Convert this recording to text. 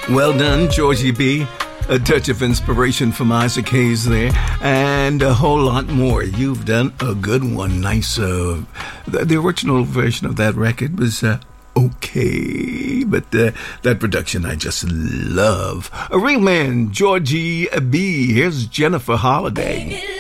Well done, Georgie B. A touch of inspiration from Isaac Hayes there, and a whole lot more. You've done a good one. Nice. The original version of that record was okay, but that production I just love. A real man, Georgie B. Here's Jennifer Holliday.